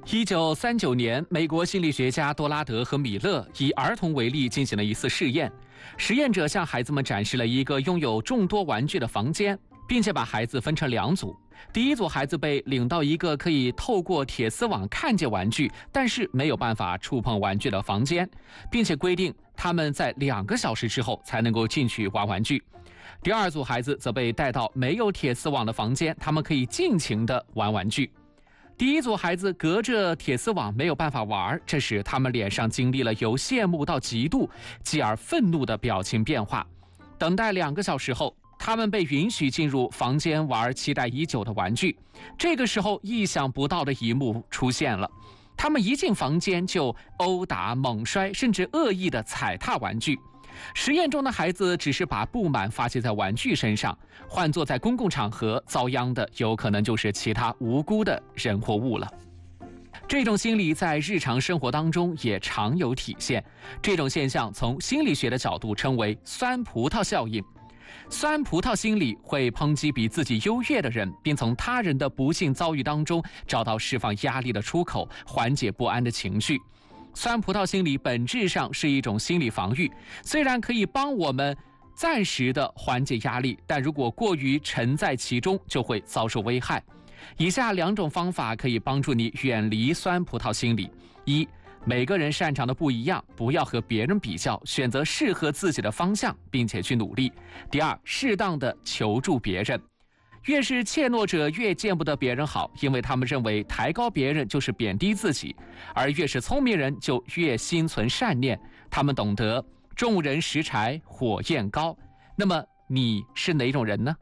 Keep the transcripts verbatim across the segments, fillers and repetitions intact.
一九三九年，美国心理学家多拉德和米勒以儿童为例进行了一次试验。实验者向孩子们展示了一个拥有众多玩具的房间，并且把孩子分成两组。第一组孩子被领到一个可以透过铁丝网看见玩具，但是没有办法触碰玩具的房间，并且规定他们在两个小时之后才能够进去玩玩具。第二组孩子则被带到没有铁丝网的房间，他们可以尽情地玩玩具。第一组孩子隔着铁丝网没有办法玩，这时他们脸上经历了由羡慕到嫉妒，继而愤怒的表情变化。等待两个小时后，他们被允许进入房间玩期待已久的玩具。这个时候，意想不到的一幕出现了。他们一进房间就殴打、猛摔，甚至恶意的踩踏玩具。实验中的孩子只是把不满发泄在玩具身上，换作在公共场合遭殃的有可能就是其他无辜的人或物了。这种心理在日常生活当中也常有体现，这种现象从心理学的角度称为酸葡萄效应。酸葡萄心理会抨击比自己优越的人，并从他人的不幸遭遇当中找到释放压力的出口，缓解不安的情绪。酸葡萄心理本质上是一种心理防御，虽然可以帮我们暂时的缓解压力，但如果过于沉在其中，就会遭受危害。以下两种方法可以帮助你远离酸葡萄心理：一、每个人擅长的不一样，不要和别人比较，选择适合自己的方向，并且去努力。第二，适当的求助别人。越是怯懦者越见不得别人好，因为他们认为抬高别人就是贬低自己；而越是聪明人就越心存善念，他们懂得众人拾柴火焰高。那么你是哪种人呢？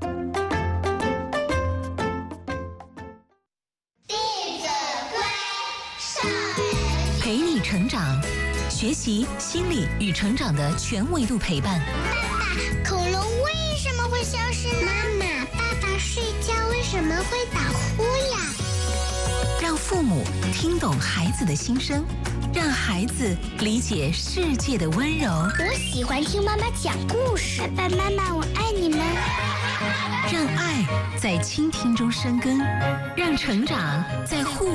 弟子规，少人陪你成长，学习心理与成长的全维度陪伴。 爸爸，恐龙为什么会消失呢？妈妈，爸爸睡觉为什么会打呼呀？ 让父母听懂孩子的心声，让孩子理解世界的温柔。 我喜欢听妈妈讲故事。爸爸妈妈，我爱你们。 让爱在倾听中生根，让成长在互